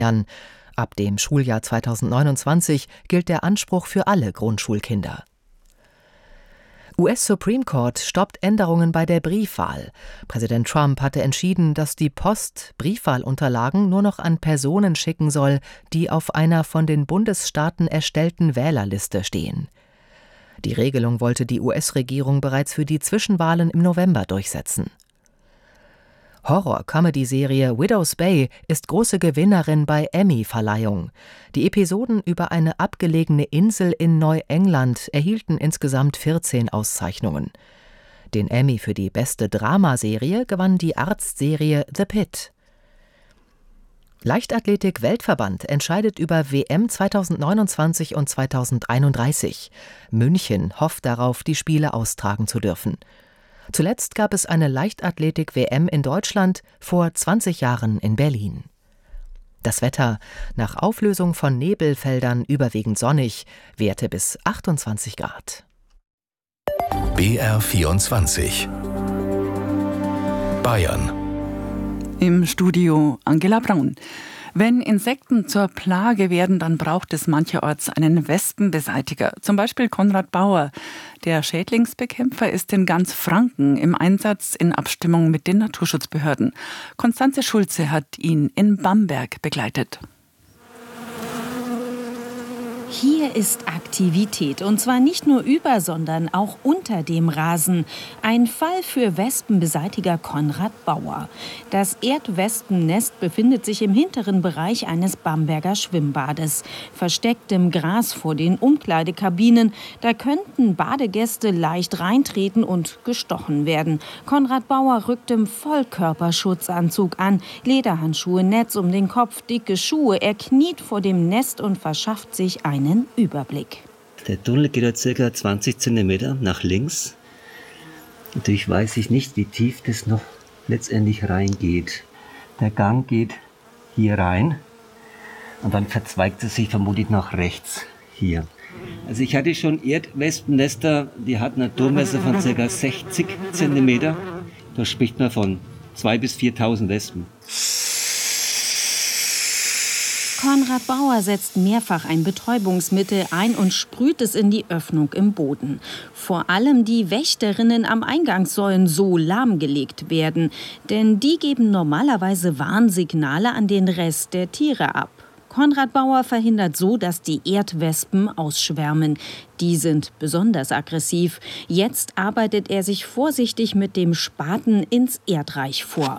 Ab dem Schuljahr 2029 gilt der Anspruch für alle Grundschulkinder. US Supreme Court stoppt Änderungen bei der Briefwahl. Präsident Trump hatte entschieden, dass die Post Briefwahlunterlagen nur noch an Personen schicken soll, die auf einer von den Bundesstaaten erstellten Wählerliste stehen. Die Regelung wollte die US-Regierung bereits für die Zwischenwahlen im November durchsetzen. Horror-Comedy-Serie Widow's Bay ist große Gewinnerin bei Emmy-Verleihung. Die Episoden über eine abgelegene Insel in Neuengland erhielten insgesamt 14 Auszeichnungen. Den Emmy für die beste Dramaserie gewann die Arztserie The Pit. Leichtathletik-Weltverband entscheidet über WM 2029 und 2031. München hofft darauf, die Spiele austragen zu dürfen. Zuletzt gab es eine Leichtathletik-WM in Deutschland, vor 20 Jahren in Berlin. Das Wetter: nach Auflösung von Nebelfeldern überwiegend sonnig, Werte bis 28 Grad. BR24 Bayern. Im Studio Angela Braun. Wenn Insekten zur Plage werden, dann braucht es mancherorts einen Wespenbeseitiger. Zum Beispiel Konrad Bauer. Der Schädlingsbekämpfer ist in ganz Franken im Einsatz in Abstimmung mit den Naturschutzbehörden. Konstanze Schulze hat ihn in Bamberg begleitet. Hier ist Aktivität, und zwar nicht nur über, sondern auch unter dem Rasen. Ein Fall für Wespenbeseitiger Konrad Bauer. Das Erdwespennest befindet sich im hinteren Bereich eines Bamberger Schwimmbades. Versteckt im Gras vor den Umkleidekabinen. Da könnten Badegäste leicht reintreten und gestochen werden. Konrad Bauer rückt im Vollkörperschutzanzug an. Lederhandschuhe, Netz um den Kopf, dicke Schuhe. Er kniet vor dem Nest und verschafft sich einen Überblick. Der Tunnel geht ja ca. 20 cm nach links. Natürlich weiß ich nicht, wie tief das noch letztendlich reingeht. Der Gang geht hier rein und dann verzweigt es sich vermutlich nach rechts hier. Also ich hatte schon Erdwespennester, die hatten eine Durchmesser von ca. 60 cm. Da spricht man von 2.000 bis 4.000 Wespen. Konrad Bauer setzt mehrfach ein Betäubungsmittel ein und sprüht es in die Öffnung im Boden. Vor allem die Wächterinnen am Eingang sollen so lahmgelegt werden, denn die geben normalerweise Warnsignale an den Rest der Tiere ab. Konrad Bauer verhindert so, dass die Erdwespen ausschwärmen. Die sind besonders aggressiv. Jetzt arbeitet er sich vorsichtig mit dem Spaten ins Erdreich vor.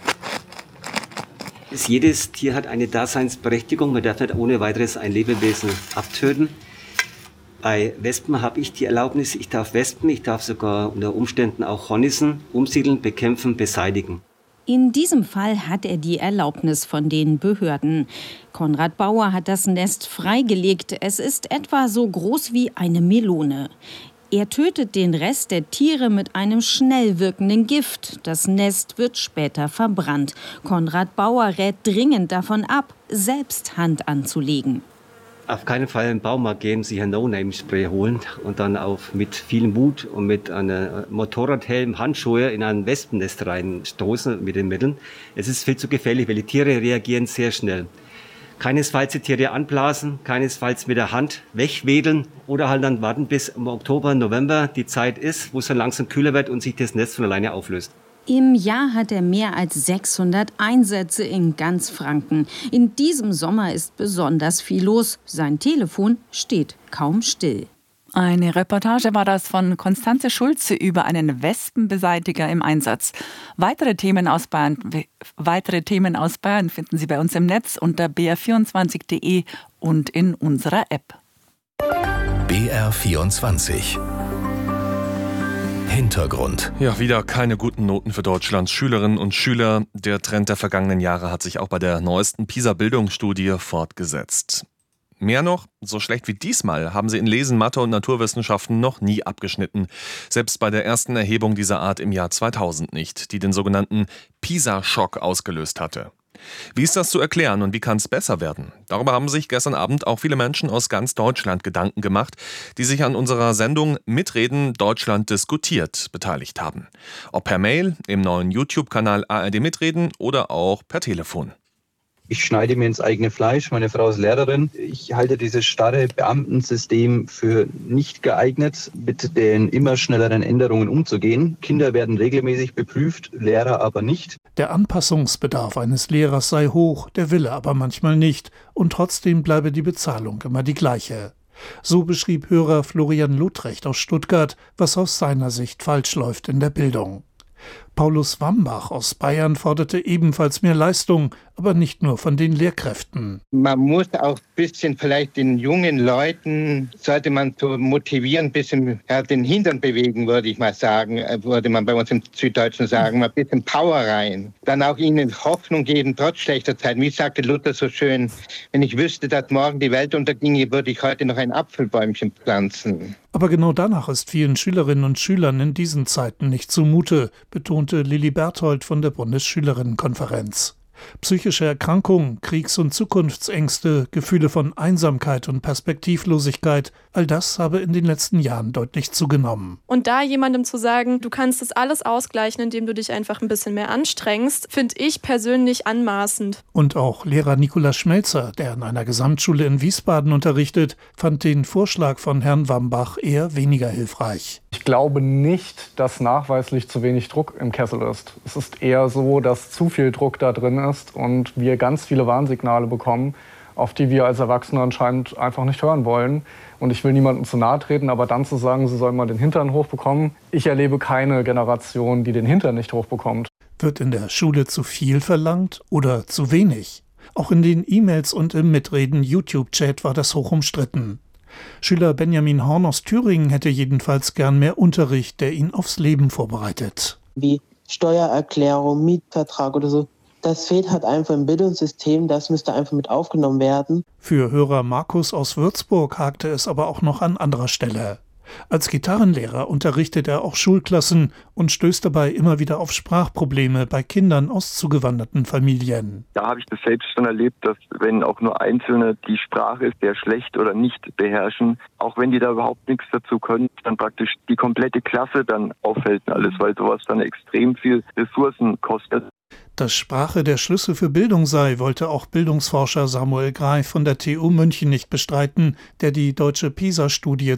Jedes Tier hat eine Daseinsberechtigung. Man darf nicht ohne weiteres ein Lebewesen abtöten. Bei Wespen habe ich die Erlaubnis, ich darf Wespen, ich darf sogar unter Umständen auch Hornissen umsiedeln, bekämpfen, beseitigen. In diesem Fall hat er die Erlaubnis von den Behörden. Konrad Bauer hat das Nest freigelegt. Es ist etwa so groß wie eine Melone. Er tötet den Rest der Tiere mit einem schnell wirkenden Gift. Das Nest wird später verbrannt. Konrad Bauer rät dringend davon ab, selbst Hand anzulegen. Auf keinen Fall im Baumarkt gehen, sich ein No-Name-Spray holen und dann mit viel Mut und mit einem Motorradhelm, Handschuhe in ein Wespennest reinstoßen mit den Mitteln. Es ist viel zu gefährlich, weil die Tiere reagieren sehr schnell. Keinesfalls die Tiere anblasen, keinesfalls mit der Hand wegwedeln oder halt dann warten, bis im Oktober, November die Zeit ist, wo es dann langsam kühler wird und sich das Nest von alleine auflöst. Im Jahr hat er mehr als 600 Einsätze in ganz Franken. In diesem Sommer ist besonders viel los. Sein Telefon steht kaum still. Eine Reportage war das von Konstanze Schulze über einen Wespenbeseitiger im Einsatz. Weitere Themen aus Bayern finden Sie bei uns im Netz unter br24.de und in unserer App. BR24 Hintergrund. Ja, wieder keine guten Noten für Deutschlands Schülerinnen und Schüler. Der Trend der vergangenen Jahre hat sich auch bei der neuesten PISA-Bildungsstudie fortgesetzt. Mehr noch, so schlecht wie diesmal haben sie in Lesen, Mathe und Naturwissenschaften noch nie abgeschnitten. Selbst bei der ersten Erhebung dieser Art im Jahr 2000 nicht, die den sogenannten PISA-Schock ausgelöst hatte. Wie ist das zu erklären und wie kann es besser werden? Darüber haben sich gestern Abend auch viele Menschen aus ganz Deutschland Gedanken gemacht, die sich an unserer Sendung Mitreden Deutschland diskutiert beteiligt haben. Ob per Mail, im neuen YouTube-Kanal ARD Mitreden oder auch per Telefon. Ich schneide mir ins eigene Fleisch. Meine Frau ist Lehrerin. Ich halte dieses starre Beamtensystem für nicht geeignet, mit den immer schnelleren Änderungen umzugehen. Kinder werden regelmäßig beprüft, Lehrer aber nicht. Der Anpassungsbedarf eines Lehrers sei hoch, der Wille aber manchmal nicht. Und trotzdem bleibe die Bezahlung immer die gleiche. So beschrieb Hörer Florian Lutrecht aus Stuttgart, was aus seiner Sicht falsch läuft in der Bildung. Paulus Wambach aus Bayern forderte ebenfalls mehr Leistung, aber nicht nur von den Lehrkräften. Man muss auch ein bisschen vielleicht den jungen Leuten, sollte man so motivieren, ein bisschen den Hintern bewegen, würde ich mal sagen, würde man bei uns im Süddeutschen sagen, mal ein bisschen Power rein. Dann auch ihnen Hoffnung geben, trotz schlechter Zeiten. Wie sagte Luther so schön, wenn ich wüsste, dass morgen die Welt unterginge, würde ich heute noch ein Apfelbäumchen pflanzen. Aber genau danach ist vielen Schülerinnen und Schülern in diesen Zeiten nicht zumute, betonte Lilli Berthold von der Bundesschülerinnenkonferenz. Psychische Erkrankungen, Kriegs- und Zukunftsängste, Gefühle von Einsamkeit und Perspektivlosigkeit, all das habe in den letzten Jahren deutlich zugenommen. Und da jemandem zu sagen, du kannst das alles ausgleichen, indem du dich einfach ein bisschen mehr anstrengst, finde ich persönlich anmaßend. Und auch Lehrer Nikolaus Schmelzer, der an einer Gesamtschule in Wiesbaden unterrichtet, fand den Vorschlag von Herrn Wambach eher weniger hilfreich. Ich glaube nicht, dass nachweislich zu wenig Druck im Kessel ist. Es ist eher so, dass zu viel Druck da drin ist und wir ganz viele Warnsignale bekommen, auf die wir als Erwachsene anscheinend einfach nicht hören wollen. Und ich will niemandem zu nahe treten, aber dann zu sagen, sie sollen mal den Hintern hochbekommen. Ich erlebe keine Generation, die den Hintern nicht hochbekommt. Wird in der Schule zu viel verlangt oder zu wenig? Auch in den E-Mails und im Mitreden-YouTube-Chat war das hoch umstritten. Schüler Benjamin Horn aus Thüringen hätte jedenfalls gern mehr Unterricht, der ihn aufs Leben vorbereitet. Wie Steuererklärung, Mietvertrag oder so. Das fehlt halt einfach im Bildungssystem, das müsste einfach mit aufgenommen werden. Für Hörer Markus aus Würzburg hakte es aber auch noch an anderer Stelle. Als Gitarrenlehrer unterrichtet er auch Schulklassen und stößt dabei immer wieder auf Sprachprobleme bei Kindern aus zugewanderten Familien. Da habe ich das selbst schon erlebt, dass wenn auch nur Einzelne die Sprache sehr schlecht oder nicht beherrschen, auch wenn die da überhaupt nichts dazu können, dann praktisch die komplette Klasse dann auffällt alles, weil sowas dann extrem viel Ressourcen kostet. Dass Sprache der Schlüssel für Bildung sei, wollte auch Bildungsforscher Samuel Greif von der TU München nicht bestreiten, der die deutsche PISA-Studie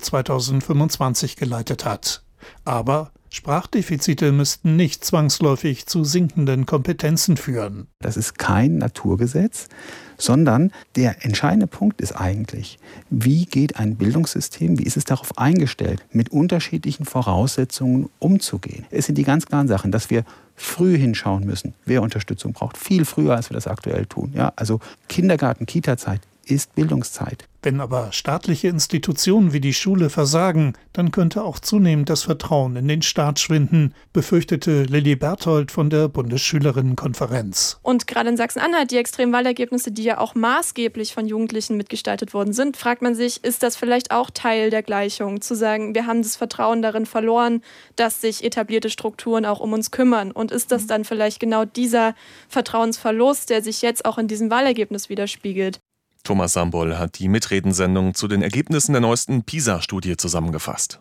2025 geleitet hat. Aber Sprachdefizite müssten nicht zwangsläufig zu sinkenden Kompetenzen führen. Das ist kein Naturgesetz, sondern der entscheidende Punkt ist eigentlich, wie geht ein Bildungssystem, wie ist es darauf eingestellt, mit unterschiedlichen Voraussetzungen umzugehen. Es sind die ganz klaren Sachen, dass wir früh hinschauen müssen, wer Unterstützung braucht, viel früher, als wir das aktuell tun. Ja, also Kindergarten, Kita-Zeit ist Bildungszeit. Wenn aber staatliche Institutionen wie die Schule versagen, dann könnte auch zunehmend das Vertrauen in den Staat schwinden, befürchtete Lilli Berthold von der Bundesschülerinnenkonferenz. Und gerade in Sachsen-Anhalt, die extremen Wahlergebnisse, die ja auch maßgeblich von Jugendlichen mitgestaltet worden sind, fragt man sich, ist das vielleicht auch Teil der Gleichung? Zu sagen, wir haben das Vertrauen darin verloren, dass sich etablierte Strukturen auch um uns kümmern. Und ist das dann vielleicht genau dieser Vertrauensverlust, der sich jetzt auch in diesem Wahlergebnis widerspiegelt? Thomas Sambol hat die Mitredensendung zu den Ergebnissen der neuesten PISA-Studie zusammengefasst.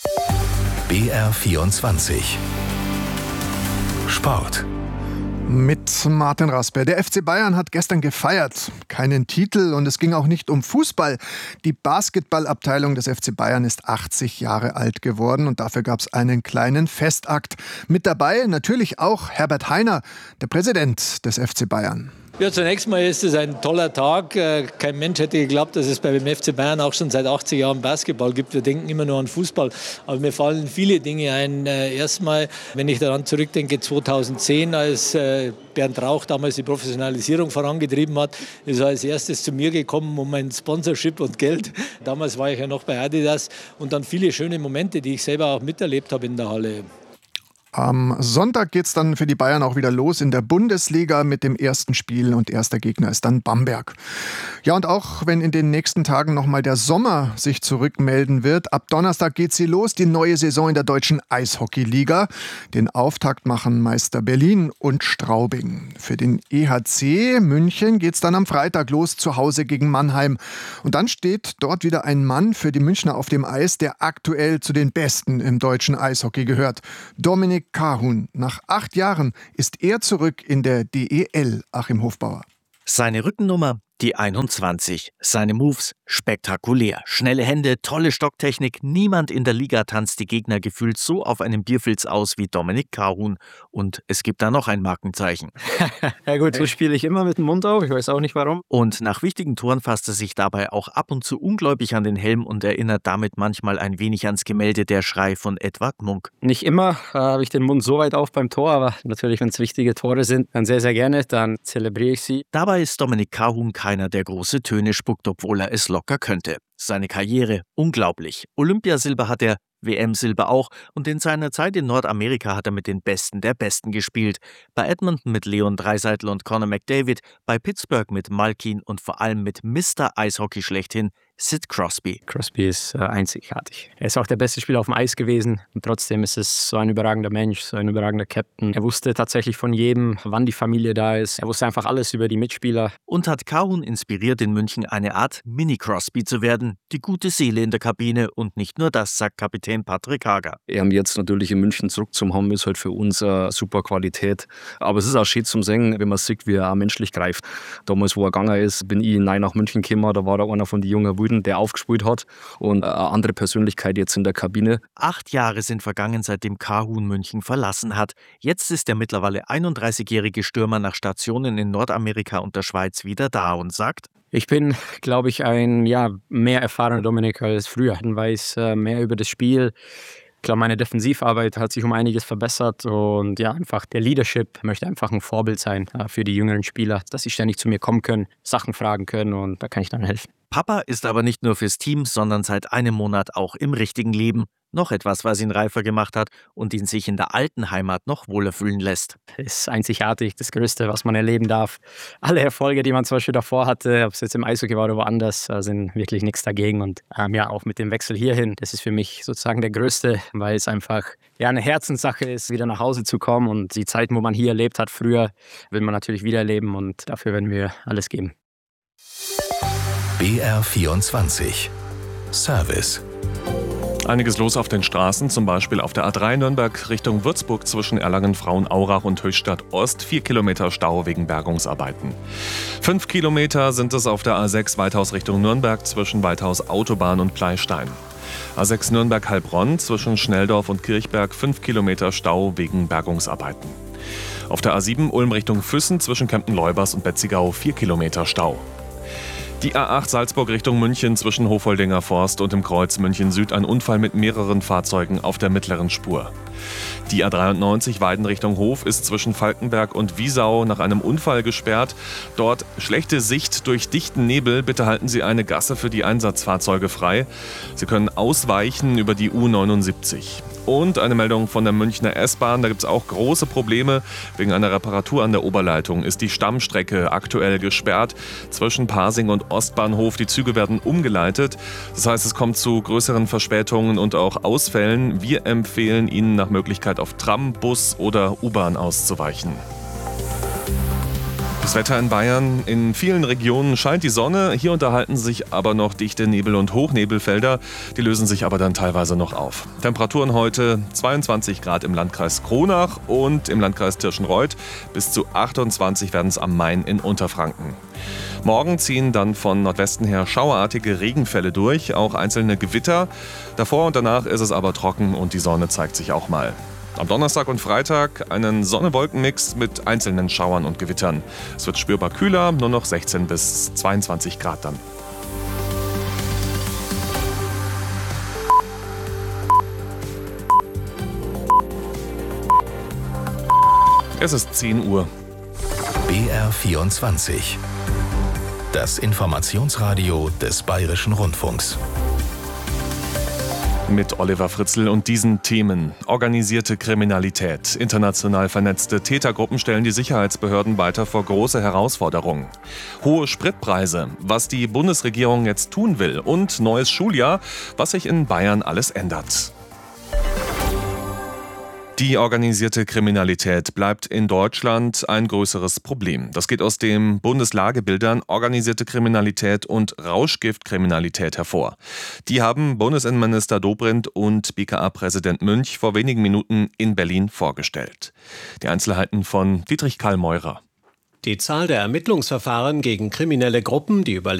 BR24 Sport. Mit Martin Raspe. Der FC Bayern hat gestern gefeiert. Keinen Titel und es ging auch nicht um Fußball. Die Basketballabteilung des FC Bayern ist 80 Jahre alt geworden und dafür gab es einen kleinen Festakt. Mit dabei natürlich auch Herbert Hainer, der Präsident des FC Bayern. Ja, zunächst mal ist es ein toller Tag. Kein Mensch hätte geglaubt, dass es beim FC Bayern auch schon seit 80 Jahren Basketball gibt. Wir denken immer nur an Fußball. Aber mir fallen viele Dinge ein. Erstmal, wenn ich daran zurückdenke, 2010, als Bernd Rauch damals die Professionalisierung vorangetrieben hat, ist er als erstes zu mir gekommen um ein Sponsorship und Geld. Damals war ich ja noch bei Adidas. Und dann viele schöne Momente, die ich selber auch miterlebt habe in der Halle. Am Sonntag geht es dann für die Bayern auch wieder los in der Bundesliga mit dem ersten Spiel und erster Gegner ist dann Bamberg. Ja, und auch wenn in den nächsten Tagen nochmal der Sommer sich zurückmelden wird, ab Donnerstag geht sie los, die neue Saison in der deutschen Eishockeyliga. Den Auftakt machen Meister Berlin und Straubing. Für den EHC München geht es dann am Freitag los, zu Hause gegen Mannheim. Und dann steht dort wieder ein Mann für die Münchner auf dem Eis, der aktuell zu den Besten im deutschen Eishockey gehört. Dominik Kahun. Nach 8 Jahren ist er zurück in der DEL, Achim Hofbauer. Seine Rückennummer, die 21. Seine Moves, spektakulär. Schnelle Hände, tolle Stocktechnik. Niemand in der Liga tanzt die Gegner gefühlt so auf einem Bierfilz aus wie Dominic Kahun. Und es gibt da noch ein Markenzeichen. Ja gut, so spiele ich immer mit dem Mund auf. Ich weiß auch nicht warum. Und nach wichtigen Toren fasst er sich dabei auch ab und zu ungläubig an den Helm und erinnert damit manchmal ein wenig ans Gemälde Der Schrei von Edvard Munch. Nicht immer habe ich den Mund so weit auf beim Tor, aber natürlich, wenn es wichtige Tore sind, dann sehr, sehr gerne. Dann zelebriere ich sie. Dabei ist Dominic Kahun keiner, der große Töne spuckt, obwohl er es locker könnte. Seine Karriere unglaublich. Olympiasilber hat er, WM-Silber auch, und in seiner Zeit in Nordamerika hat er mit den Besten der Besten gespielt. Bei Edmonton mit Leon Draisaitl und Connor McDavid, bei Pittsburgh mit Malkin und vor allem mit Mr. Eishockey schlechthin, Sid Crosby. Crosby ist einzigartig. Er ist auch der beste Spieler auf dem Eis gewesen und trotzdem ist es so ein überragender Mensch, so ein überragender Captain. Er wusste tatsächlich von jedem, wann die Familie da ist. Er wusste einfach alles über die Mitspieler. Und hat Kahun inspiriert, in München eine Art Mini-Crosby zu werden. Die gute Seele in der Kabine und nicht nur das, sagt Kapitän Patrick Hager. Jetzt natürlich in München zurückzuhaben, ist halt für uns eine super Qualität. Aber es ist auch schön zum Singen, wenn man sieht, wie er auch menschlich greift. Damals, wo er gegangen ist, bin ich nach München gekommen, da war er einer von den jungen Wilden, der aufgespielt hat und eine andere Persönlichkeit jetzt in der Kabine. 8 Jahre sind vergangen, seitdem Kahun München verlassen hat. Jetzt ist der mittlerweile 31-jährige Stürmer nach Stationen in Nordamerika und der Schweiz wieder da und sagt: Ich bin, glaube ich, ein mehr erfahrener Dominik als früher. Ich weiß mehr über das Spiel. Ich glaube, meine Defensivarbeit hat sich um einiges verbessert und einfach der Leadership möchte einfach ein Vorbild sein für die jüngeren Spieler, dass sie ständig zu mir kommen können, Sachen fragen können und da kann ich dann helfen. Papa ist aber nicht nur fürs Team, sondern seit einem Monat auch im richtigen Leben. Noch etwas, was ihn reifer gemacht hat und ihn sich in der alten Heimat noch wohler fühlen lässt. Das ist einzigartig, das Größte, was man erleben darf. Alle Erfolge, die man zum Beispiel davor hatte, ob es jetzt im Eishockey war oder woanders, sind wirklich nichts dagegen. Und auch mit dem Wechsel hierhin, das ist für mich sozusagen der Größte, weil es einfach eine Herzenssache ist, wieder nach Hause zu kommen. Und die Zeiten, wo man hier erlebt hat früher, will man natürlich wieder erleben und dafür werden wir alles geben. BR24 Service. Einiges los auf den Straßen, zum Beispiel auf der A3 Nürnberg Richtung Würzburg zwischen Erlangen-Frauenaurach und Höchstadt Ost. 4 Kilometer Stau wegen Bergungsarbeiten. 5 Kilometer sind es auf der A6 Weithaus Richtung Nürnberg zwischen Weithaus Autobahn und Pleystein. A6 Nürnberg-Heilbronn zwischen Schnelldorf und Kirchberg 5 Kilometer Stau wegen Bergungsarbeiten. Auf der A7 Ulm Richtung Füssen zwischen Kempten-Leubers und Betzigau 4 Kilometer Stau. Die A8 Salzburg Richtung München zwischen Hofoldinger Forst und dem Kreuz München Süd ein Unfall mit mehreren Fahrzeugen auf der mittleren Spur. Die A93 Weiden Richtung Hof ist zwischen Falkenberg und Wiesau nach einem Unfall gesperrt. Dort schlechte Sicht durch dichten Nebel. Bitte halten Sie eine Gasse für die Einsatzfahrzeuge frei. Sie können ausweichen über die U79. Und eine Meldung von der Münchner S-Bahn, da gibt es auch große Probleme. Wegen einer Reparatur an der Oberleitung ist die Stammstrecke aktuell gesperrt. Zwischen Pasing und Ostbahnhof, die Züge werden umgeleitet. Das heißt, es kommt zu größeren Verspätungen und auch Ausfällen. Wir empfehlen Ihnen nach Möglichkeit auf Tram, Bus oder U-Bahn auszuweichen. Das Wetter in Bayern. In vielen Regionen scheint die Sonne. Hier unterhalten sich aber noch dichte Nebel- und Hochnebelfelder. Die lösen sich aber dann teilweise noch auf. Temperaturen heute 22 Grad im Landkreis Kronach und im Landkreis Tirschenreuth. Bis zu 28 werden es am Main in Unterfranken. Morgen ziehen dann von Nordwesten her schauerartige Regenfälle durch, auch einzelne Gewitter. Davor und danach ist es aber trocken und die Sonne zeigt sich auch mal. Am Donnerstag und Freitag einen Sonne-Wolken-Mix mit einzelnen Schauern und Gewittern. Es wird spürbar kühler, nur noch 16 bis 22 Grad dann. Es ist 10 Uhr. BR24. Das Informationsradio des Bayerischen Rundfunks. Mit Oliver Fritzl und diesen Themen. Organisierte Kriminalität. International vernetzte Tätergruppen stellen die Sicherheitsbehörden weiter vor große Herausforderungen. Hohe Spritpreise, was die Bundesregierung jetzt tun will. Und neues Schuljahr, was sich in Bayern alles ändert. Die organisierte Kriminalität bleibt in Deutschland ein größeres Problem. Das geht aus den Bundeslagebildern Organisierte Kriminalität und Rauschgiftkriminalität hervor. Die haben Bundesinnenminister Dobrindt und BKA-Präsident Münch vor wenigen Minuten in Berlin vorgestellt. Die Einzelheiten von Dietrich Karl Meurer. Die Zahl der Ermittlungsverfahren gegen kriminelle Gruppen, die über